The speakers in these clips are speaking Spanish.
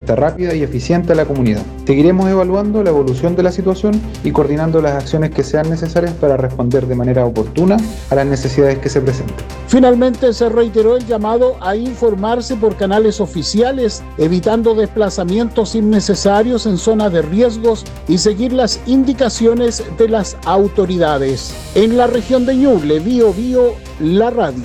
respuesta rápida y eficiente a la comunidad. Seguiremos evaluando la evolución de la situación y coordinando las acciones que sean necesarias para responder de manera oportuna a las necesidades que se presenten. Finalmente se reiteró el llamado a informarse por canales oficiales, evitando desplazamientos innecesarios en zonas de riesgos y seguir las indicaciones de las autoridades. En la región de Ñuble, Biobío, la radio.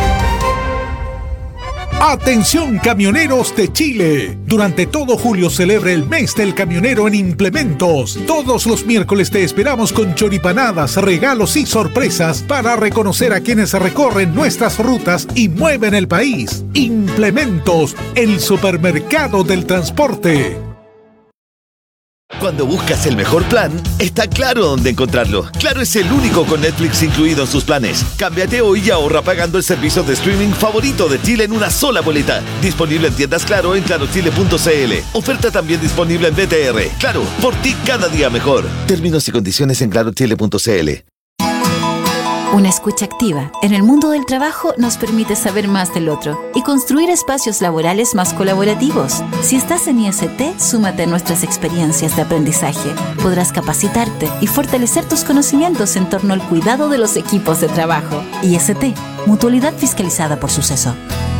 Atención camioneros de Chile. Durante todo julio celebra el mes del camionero en Implementos. Todos los miércoles te esperamos con choripanadas, regalos y sorpresas para reconocer a quienes recorren nuestras rutas y mueven el país. Implementos, el supermercado del transporte. Cuando buscas el mejor plan, está Claro dónde encontrarlo. Claro es el único con Netflix incluido en sus planes. Cámbiate hoy y ahorra pagando el servicio de streaming favorito de Chile en una sola boleta. Disponible en tiendas Claro en clarochile.cl. Oferta también disponible en BTR. Claro, por ti cada día mejor. Términos y condiciones en clarochile.cl. Una escucha activa en el mundo del trabajo nos permite saber más del otro y construir espacios laborales más colaborativos. Si estás en IST, súmate a nuestras experiencias de aprendizaje. Podrás capacitarte y fortalecer tus conocimientos en torno al cuidado de los equipos de trabajo. IST, Mutualidad fiscalizada por Suceso.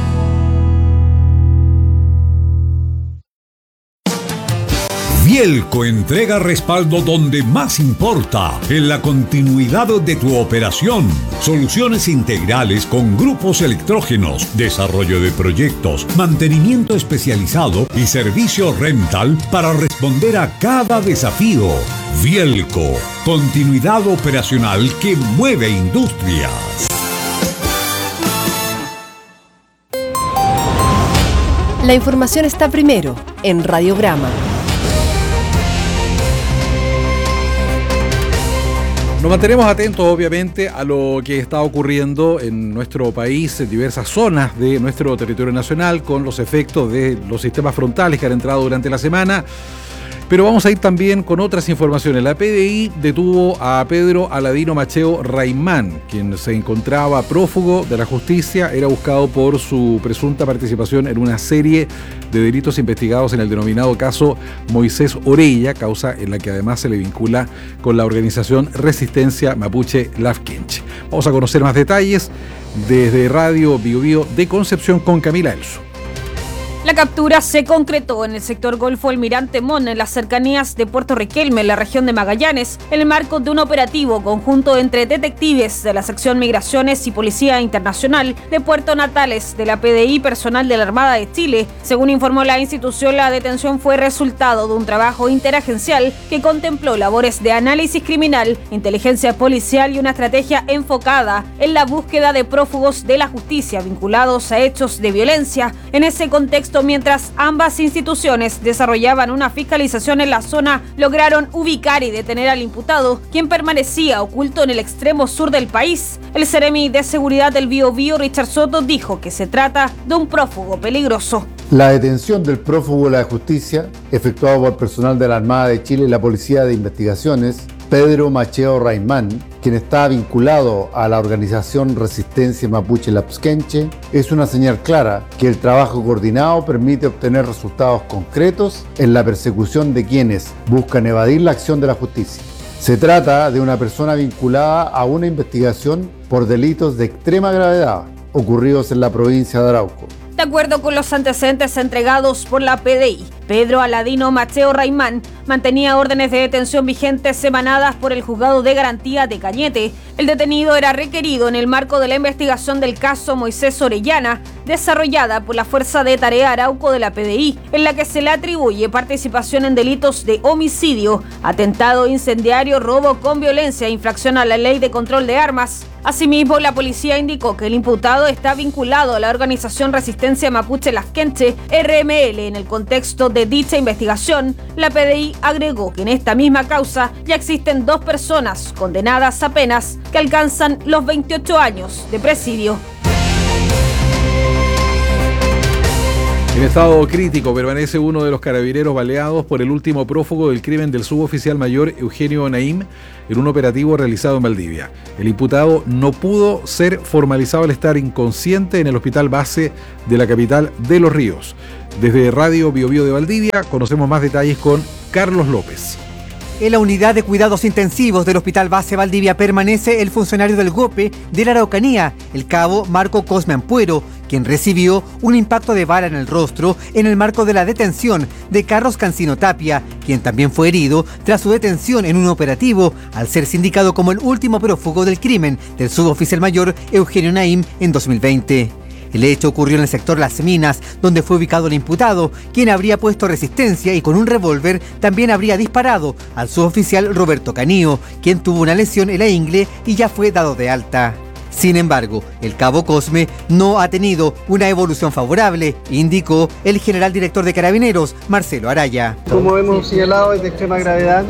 Bielco entrega respaldo donde más importa, en la continuidad de tu operación. Soluciones integrales con grupos electrógenos, desarrollo de proyectos, mantenimiento especializado y servicio rental para responder a cada desafío. Bielco, continuidad operacional que mueve industrias. La información está primero en Radiograma. Nos mantenemos atentos, obviamente, a lo que está ocurriendo en nuestro país, en diversas zonas de nuestro territorio nacional, con los efectos de los sistemas frontales que han entrado durante la semana. Pero vamos a ir también con otras informaciones. La PDI detuvo a Pedro Aladino Macheo Raimán, quien se encontraba prófugo de la justicia. Era buscado por su presunta participación en una serie de delitos investigados en el denominado caso Moisés Orella, causa en la que además se le vincula con la organización Resistencia Mapuche Lafkenche. Vamos a conocer más detalles desde Radio Biobío de Concepción con Camila Elso. La captura se concretó en el sector Golfo Almirante Mon, en las cercanías de Puerto Riquelme, en la región de Magallanes, en el marco de un operativo conjunto entre detectives de la sección Migraciones y Policía Internacional de Puerto Natales de la PDI, personal de la Armada de Chile. Según informó la institución, la detención fue resultado de un trabajo interagencial que contempló labores de análisis criminal, inteligencia policial y una estrategia enfocada en la búsqueda de prófugos de la justicia vinculados a hechos de violencia. En ese contexto, mientras ambas instituciones desarrollaban una fiscalización en la zona, lograron ubicar y detener al imputado, quien permanecía oculto en el extremo sur del país. El Seremi de Seguridad del Biobío, Richard Soto, dijo que se trata de un prófugo peligroso. La detención del prófugo de la justicia, efectuado por personal de la Armada de Chile y la Policía de Investigaciones, Pedro Macheo Raimán, quien está vinculado a la organización Resistencia Mapuche Lafkenche, es una señal clara que el trabajo coordinado permite obtener resultados concretos en la persecución de quienes buscan evadir la acción de la justicia. Se trata de una persona vinculada a una investigación por delitos de extrema gravedad ocurridos en la provincia de Arauco. De acuerdo con los antecedentes entregados por la PDI, Pedro Aladino Macheo Raimán mantenía órdenes de detención vigentes emanadas por el Juzgado de Garantía de Cañete. El detenido era requerido en el marco de la investigación del caso Moisés Orellana, desarrollada por la Fuerza de Tarea Arauco de la PDI, en la que se le atribuye participación en delitos de homicidio, atentado incendiario, robo con violencia e infracción a la Ley de Control de Armas. Asimismo, la policía indicó que el imputado está vinculado a la organización Resistencia Mapuche Lafkenche, RML. En el contexto de dicha investigación, la PDI agregó que en esta misma causa ya existen 2 personas condenadas a penas que alcanzan los 28 años de presidio. En estado crítico permanece uno de los carabineros baleados por el último prófugo del crimen del suboficial mayor Eugenio Naim en un operativo realizado en Valdivia. El imputado no pudo ser formalizado al estar inconsciente en el hospital base de la capital de Los Ríos. Desde Radio Bio Bio de Valdivia conocemos más detalles con Carlos López. En la unidad de cuidados intensivos del Hospital Base Valdivia permanece el funcionario del GOPE de la Araucanía, el cabo Marco Cosme Ampuero, quien recibió un impacto de bala en el rostro en el marco de la detención de Carlos Cancino Tapia, quien también fue herido tras su detención en un operativo al ser sindicado como el último prófugo del crimen del suboficial mayor Eugenio Naim en 2020. El hecho ocurrió en el sector Las Minas, donde fue ubicado el imputado, quien habría puesto resistencia y con un revólver también habría disparado al suboficial Roberto Canío, quien tuvo una lesión en la ingle y ya fue dado de alta. Sin embargo, el cabo Cosme no ha tenido una evolución favorable, indicó el general director de Carabineros, Marcelo Araya. Como hemos señalado, es de extrema gravedad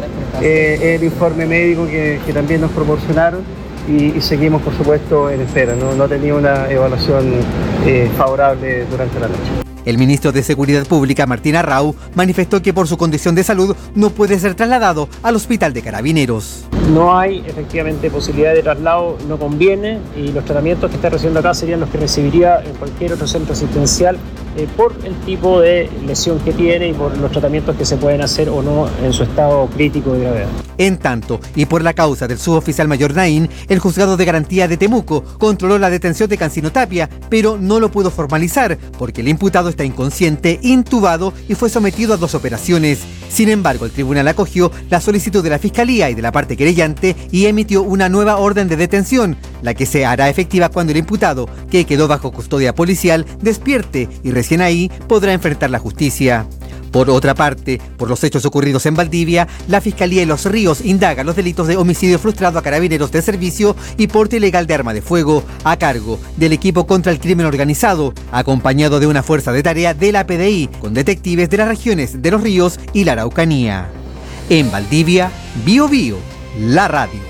el informe médico que también nos proporcionaron. Y seguimos, por supuesto, en espera. No ha tenido una evaluación favorable durante la noche. El ministro de Seguridad Pública, Martín Arrau, manifestó que por su condición de salud no puede ser trasladado al hospital de Carabineros. No hay efectivamente posibilidad de traslado, no conviene, y los tratamientos que está recibiendo acá serían los que recibiría en cualquier otro centro asistencial por el tipo de lesión que tiene y por los tratamientos que se pueden hacer o no en su estado crítico de gravedad. En tanto, y por la causa del suboficial mayor Naim, el juzgado de garantía de Temuco controló la detención de Cancino Tapia, pero no lo pudo formalizar porque el imputado está inconsciente, intubado y fue sometido a 2 operaciones. Sin embargo, el tribunal acogió la solicitud de la Fiscalía y de la parte querellante y emitió una nueva orden de detención, la que se hará efectiva cuando el imputado, que quedó bajo custodia policial, despierte y recién ahí podrá enfrentar la justicia. Por otra parte, por los hechos ocurridos en Valdivia, la Fiscalía de Los Ríos indaga los delitos de homicidio frustrado a carabineros de servicio y porte ilegal de arma de fuego, a cargo del equipo contra el crimen organizado, acompañado de una fuerza de tarea de la PDI, con detectives de las regiones de Los Ríos y la Araucanía. En Valdivia, Bio Bio, la radio.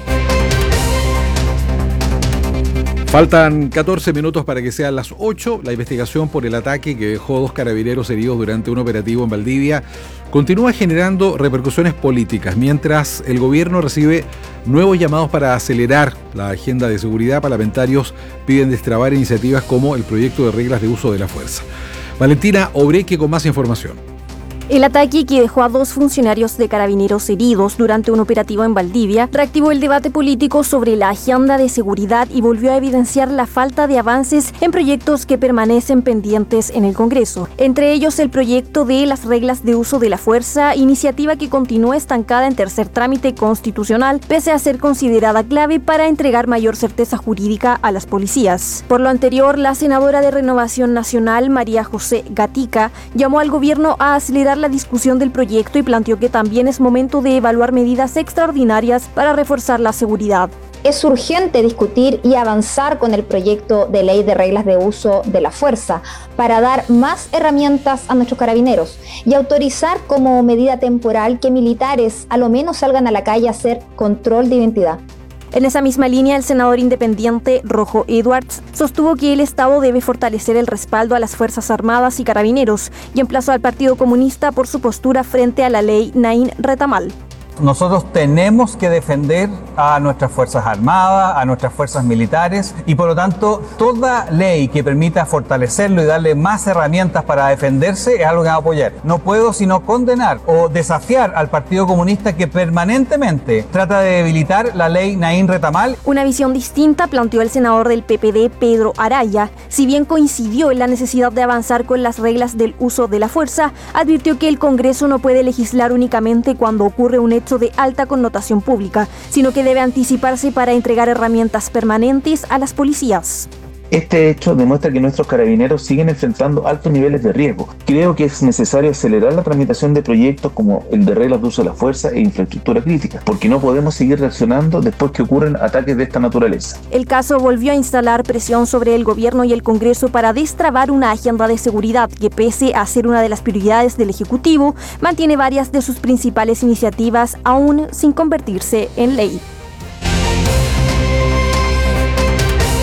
Faltan 14 minutos para que sean las 8. La investigación por el ataque que dejó 2 carabineros heridos durante un operativo en Valdivia continúa generando repercusiones políticas, mientras el gobierno recibe nuevos llamados para acelerar la agenda de seguridad. Parlamentarios piden destrabar iniciativas como el proyecto de reglas de uso de la fuerza. Valentina Obreque con más información. El ataque que dejó a 2 funcionarios de Carabineros heridos durante un operativo en Valdivia reactivó el debate político sobre la agenda de seguridad y volvió a evidenciar la falta de avances en proyectos que permanecen pendientes en el Congreso. Entre ellos el proyecto de las reglas de uso de la fuerza, iniciativa que continúa estancada en tercer trámite constitucional, pese a ser considerada clave para entregar mayor certeza jurídica a las policías. Por lo anterior, la senadora de Renovación Nacional, María José Gatica, llamó al gobierno a acelerar la discusión del proyecto y planteó que también es momento de evaluar medidas extraordinarias para reforzar la seguridad. Es urgente discutir y avanzar con el proyecto de ley de reglas de uso de la fuerza para dar más herramientas a nuestros carabineros y autorizar como medida temporal que militares a lo menos salgan a la calle a hacer control de identidad. En esa misma línea, el senador independiente Rojo Edwards sostuvo que el Estado debe fortalecer el respaldo a las Fuerzas Armadas y Carabineros y emplazó al Partido Comunista por su postura frente a la ley Naim Retamal. Nosotros tenemos que defender a nuestras Fuerzas Armadas, a nuestras fuerzas militares y por lo tanto toda ley que permita fortalecerlo y darle más herramientas para defenderse es algo que vamos a apoyar. No puedo sino condenar o desafiar al Partido Comunista que permanentemente trata de debilitar la ley Naim Retamal. Una visión distinta planteó el senador del PPD, Pedro Araya. Si bien coincidió en la necesidad de avanzar con las reglas del uso de la fuerza, advirtió que el Congreso no puede legislar únicamente cuando ocurre un hecho de alta connotación pública, sino que debe anticiparse para entregar herramientas permanentes a las policías. Este hecho demuestra que nuestros carabineros siguen enfrentando altos niveles de riesgo. Creo que es necesario acelerar la tramitación de proyectos como el de reglas de uso de la fuerza e infraestructura crítica, porque no podemos seguir reaccionando después que ocurren ataques de esta naturaleza. El caso volvió a instalar presión sobre el gobierno y el Congreso para destrabar una agenda de seguridad que, pese a ser una de las prioridades del Ejecutivo, mantiene varias de sus principales iniciativas aún sin convertirse en ley.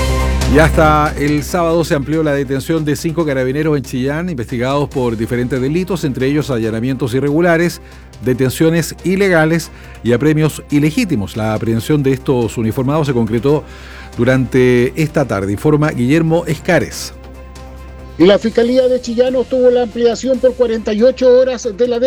Y hasta el sábado se amplió la detención de 5 carabineros en Chillán, investigados por diferentes delitos, entre ellos allanamientos irregulares, detenciones ilegales y apremios ilegítimos. La aprehensión de estos uniformados se concretó durante esta tarde, informa Guillermo Escares. La Fiscalía de Chillán obtuvo la ampliación por 48 horas de la